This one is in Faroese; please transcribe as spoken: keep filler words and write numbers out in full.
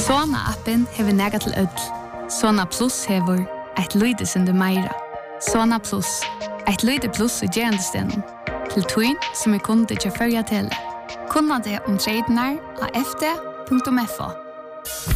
Sona-appen hever nega til ødel. Sona Plus hever eit lyde sindu meira. Sona Plus, eit lyde plus i gerandestenen. Til tøyn som er kunde til førja tele. Kunna det om tradenar av f d punktum f o.